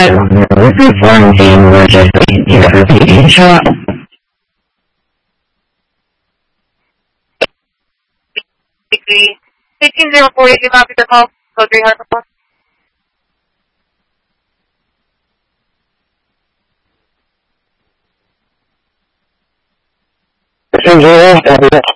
perform the emergency interpretation shot. Degree 16048, you copy the call. Code 3 Harper. Passenger,